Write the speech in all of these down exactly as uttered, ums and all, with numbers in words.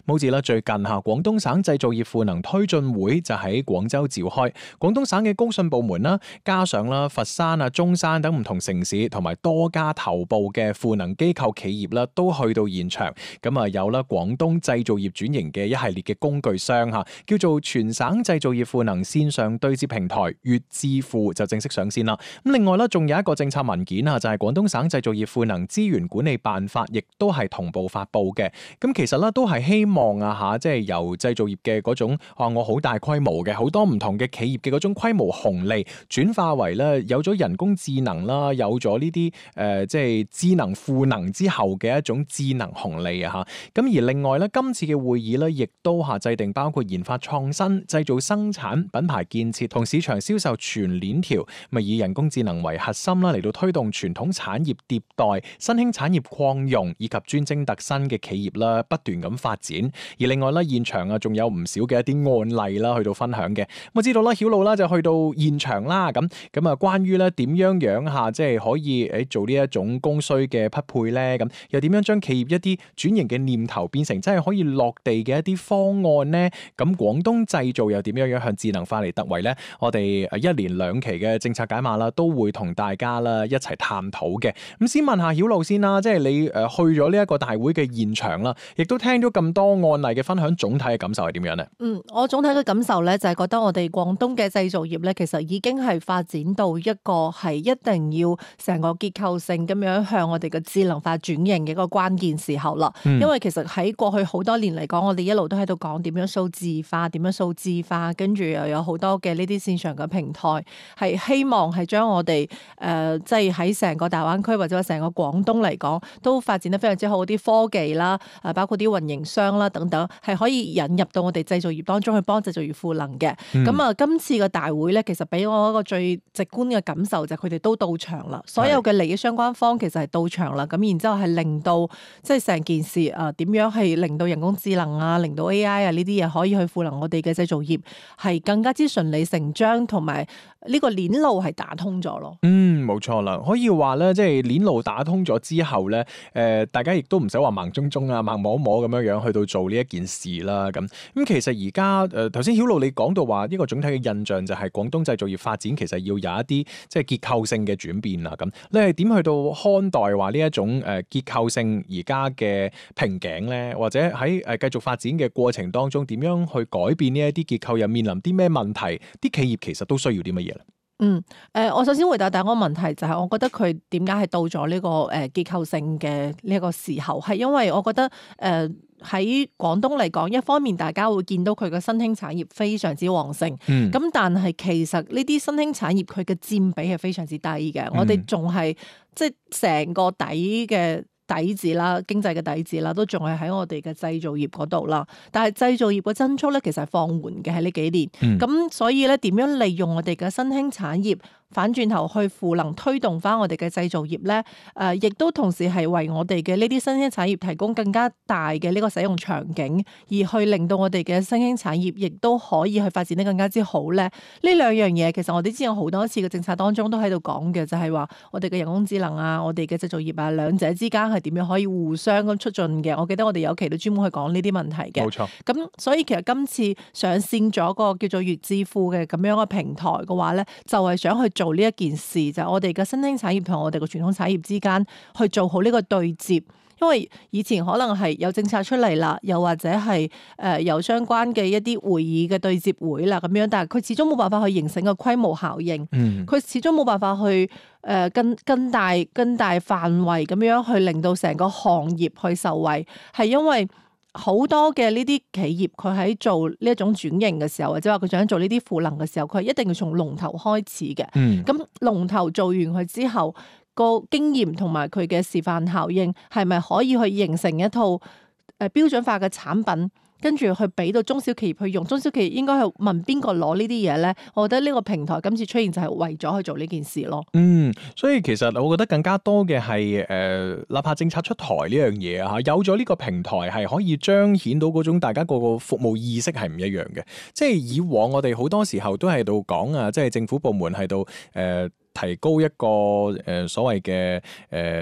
冇字啦，最近嚇廣東省製造業賦能推進會就喺廣州召開，廣東省嘅工信部門啦，加上啦佛山啊、中山等唔同城市同埋多家頭部嘅賦能機構企業啦，都去到現場。咁啊有啦廣東製造業轉型嘅一系列嘅工具箱嚇，叫做全省製造業賦能線上對接平台粵智庫就正式上線啦。咁另外咧，仲有一個政策文件啊，就係廣東省製造業賦能資源管理辦法，亦都係同步發布嘅。咁其實咧都係希望啊嚇，即係由製造業嘅嗰種啊，我好大規模嘅好多唔同嘅企業嘅嗰種規模紅利，轉化為咧有咗人工智能啦，有咗呢啲誒即係智能賦能之後嘅一種智能紅利啊嚇。咁而另外咧，今次嘅會議咧，亦都嚇制定包括研發創新、製造生產、品牌建設同市場銷售全鏈條，咪以人工智能為核心啦，嚟到推動傳統產業迭代、新興產業擴容以及專精特新嘅企業啦，不斷咁發展。而另外咧，現場啊仲有唔少嘅一啲案例啦，去到分享嘅。我知道啦，曉露啦就去到現場啦，咁咁啊，關於咧點樣樣下即係可以誒做呢一種供需嘅匹配咧，咁又點樣將企業一啲轉型嘅念頭變成真係可以落地嘅一啲方案咧？咁廣東製造又點樣樣向智能化嚟突圍咧？我哋誒一連兩期嘅政策解碼啦，都會同大家啦一齊探討嘅。咁先問下曉露先啦，即係你誒去咗呢一個大會嘅現場啦，亦都聽咗咁多案例嘅分享，總體嘅感受係點樣咧？ 嗯，我總體嘅感受咧就係覺得我哋廣東嘅製造業咧，其實已經係發展到一個係一定要成個結構性咁樣向我哋嘅智能化轉型嘅一個關鍵時候啦。嗯、因為其實喺過去好多年嚟講，我哋一路都喺度講點樣數字化，點樣數字化，跟住又有好多嘅呢啲線上嘅平台，係希望係將我哋誒即係喺成個大灣區或者話成個廣東嚟講，都發展得非常之好啲科技啦，誒包括啲運營商啦等等，係可以引入到我哋製造業當中去幫製造業賦能嘅。咁啊、嗯，今次嘅大會咧，其實俾我一個最直觀嘅感受就係佢哋都到場啦，所有嘅利益相關方其實係到場啦。咁然之後係令到即係成件事啊點樣係令到人工智能啊，令到 A I 啊呢啲嘢可以去賦能我哋嘅製造業，係更加之順理成章，同埋呢個鏈路係打通咗咯。 嗯，冇錯啦，可以話咧，即係鏈路打通咗之後咧，誒、呃，大家亦都唔使話盲中中啊、盲摸摸咁樣樣去到做呢一件事啦。咁咁其實而家誒頭先曉露你講到話呢個總體嘅印象就係廣東製造業發展其實要有一啲即係結構性嘅轉變啦。咁你係點去到看待話呢一種誒結構性而家嘅瓶頸咧？或者喺誒繼續發展嘅過程當中，點樣去改變呢一啲結構，又面臨啲咩問題？啲企業其實都需要啲乜嘢咧？ 嗯，誒、呃，我首先回答第一個問題就係、是，我覺得佢點解係到咗呢、這個誒、呃、結構性嘅呢一個時候，係因為我覺得誒喺廣東嚟講，一方面大家會見到佢嘅新興產業非常之旺盛，咁、嗯、但係其實呢啲新興產業佢嘅佔比係非常之低嘅，嗯、我哋仲係即係成個底嘅底子啦，經濟嘅底子啦，都仲係喺我哋嘅製造業嗰度啦。但係製造業嘅增速咧，其實係放緩嘅喺呢幾年。咁、嗯、所以咧，點樣利用我哋嘅新興產業反轉頭去賦能推動翻我哋嘅製造業咧？誒、呃，亦都同時係為我哋嘅呢啲新興產業提供更加大嘅呢個使用場景，而去令到我哋嘅新興產業亦都可以去發展得更加之好咧。呢兩樣嘢其實我哋之前好多次嘅政策當中都喺度講嘅，就係、是、話我哋嘅人工智能啊，我哋嘅製造業啊，兩者之間係點樣可以互相咁促進嘅。我記得我哋有期都專門去講呢啲問題嘅。冇錯。咁所以其實今次上線咗個叫做粵智庫嘅咁樣嘅平台嘅話咧，就係、是、想去做呢一件事，就係、是、我哋嘅新興產業同我哋嘅傳統產業之間去做好呢個對接。因為以前可能係有政策出嚟啦，又或者係誒、呃、有相關嘅一啲會議嘅對接會啦咁樣，但係佢始終冇辦法去形成個規模效應，佢、嗯、始終冇辦法去誒、呃、更更大更大範圍咁樣去令到成個行業去受惠，係因為好多嘅呢啲企業佢喺做呢一種轉型嘅時候，或者話佢想做呢啲賦能嘅時候，佢一定要從龍頭開始嘅。咁、嗯、龍頭做完佢之後，個經驗同埋佢嘅示範效應係咪可以去形成一套誒標準化嘅產品，跟住去俾到中小企業去用？中小企業應該係問邊個攞呢啲嘢咧？我覺得呢個平台今次出現就係為咗去做呢件事咯。嗯， 所以其實我覺得更加多嘅係誒，哪怕政策出台呢樣嘢啊，有咗呢個平台係可以彰顯到嗰種大家個個服務意識係唔一樣嘅。即係以往我哋好多時候都喺度講啊，即係政府部門喺度誒。提高一個誒、呃、所謂嘅誒、呃、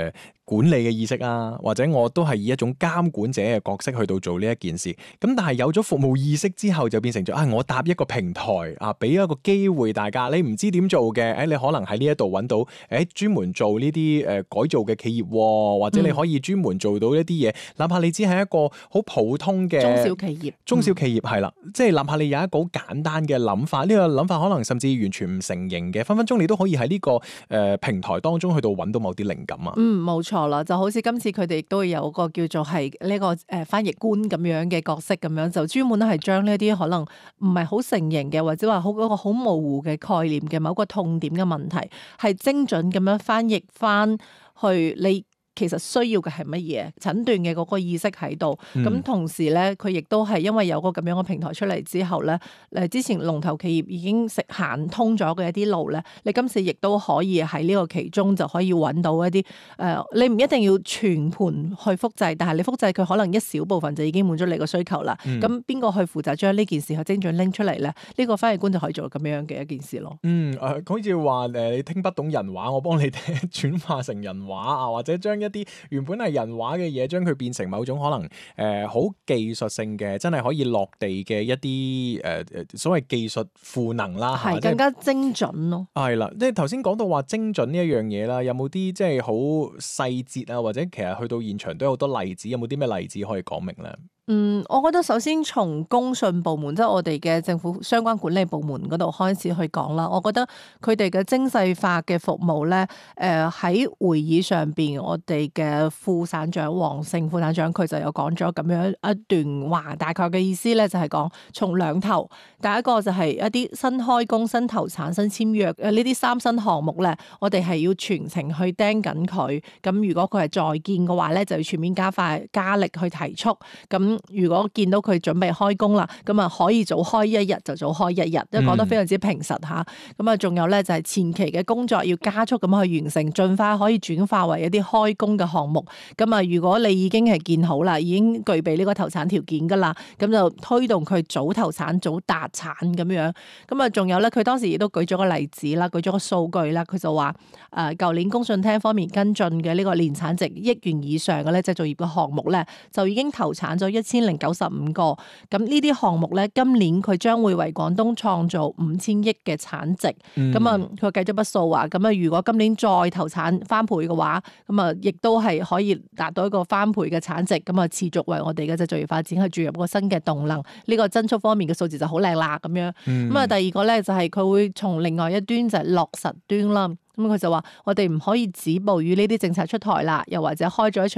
管理嘅意識啊，或者我都係以一種監管者嘅角色去到做呢一件事。咁但係有咗服務意識之後，就變成咗啊，我搭一個平台啊，俾一個機會大家。你唔知點做嘅，誒，你可能喺呢一度揾到誒專門做呢啲誒改造嘅企業，或者你可以專門做到一啲嘢，嗯、哪怕你只係一個好普通嘅中小企業， 中小企業係啦，即係哪怕你有一個好簡單嘅諗法，呢、這個諗法可能甚至完全唔成形嘅，分分鐘你都可以喺呢、這個誒、呃、平台當中去到揾到某啲靈感啊。 嗯，冇錯啦，就好似今次佢哋亦都有個叫做係呢個誒翻譯官咁樣嘅角色咁樣，就專門係將呢啲可能唔係好成形嘅，或者話好嗰個好模糊嘅概念嘅某個痛點嘅問題，係精準咁樣翻譯翻去你其實需要嘅係乜嘢？診斷嘅嗰個意識喺度，咁、嗯、同時咧，佢亦都係因為有個咁樣嘅平台出嚟之後咧，誒之前龍頭企業已經食行通咗嘅一啲路咧，你今次亦都可以喺呢個其中就可以揾到一啲誒、呃，你唔一定要全盤去複製，但係你複製佢可能一小部分就已經滿足你個需求啦。咁邊個去負責將呢件事去精準拎出嚟咧？呢、呢個翻譯官就可以做咁樣嘅一件事咯。 嗯，誒、呃，好似話誒，你聽不懂人話，我幫你轉化成人話啊，或者將一啲原本係人話嘅嘢，將佢變成某種可能誒好、呃、技術性嘅，真係可以落地嘅一啲誒誒所謂技術賦能啦，係更加精準咯。 係啦，即係頭先講到話精準呢一樣嘢啦，有冇啲即係好細節啊？或者其實去到現場都有好多例子，有冇啲咩例子可以講明咧？ 嗯，我覺得首先從公信部門，即係我哋嘅政府相關管理部門嗰度開始去講啦。我覺得佢哋嘅精細化嘅服務咧，誒、呃、喺會議上邊，我哋嘅副省長黃勝副省長佢就有講咗咁樣一段話，大概嘅意思咧就係講從兩頭，第一個就係一啲新開工、新投產、新簽約誒呢啲三新項目咧，我哋係要全程去盯緊佢。咁如果佢係在建嘅話咧，就要全面加快加力去提速。咁如果見到佢準備開工啦，咁啊可以早開一日就早開一日，都講得非常之平實嚇。咁啊，仲有咧就係前期嘅工作要加速咁去完成，盡快可以轉化為一啲開工嘅項目。咁啊，如果你已經係建好啦，已經具備呢個投產條件噶啦，咁就推動佢早投產、早達產咁樣。咁啊，仲有咧，佢當時亦都舉咗個例子啦，舉咗個數據啦，佢就話誒，舊年公信廳方面跟進嘅呢個年產值億元以上嘅咧製造業嘅項目咧，就已經投產咗一千零九十五個。咁呢啲項目咧，今年佢將會為廣東創造五千億嘅產值。咁、嗯、啊，佢計咗筆數話，咁啊，如果今年再投產翻倍嘅話，咁啊，亦都係可以達到一個翻倍嘅產值。咁啊，持續為我哋嘅製造業發展去注入個新嘅動能。呢、這個增速方面嘅數字就好靚啦，咁樣。咁、嗯、啊，第二個咧就係佢會從另外一端就係落實端啦。咁佢就話：我哋唔可以止步於呢啲政策出台啦，又或者開咗一場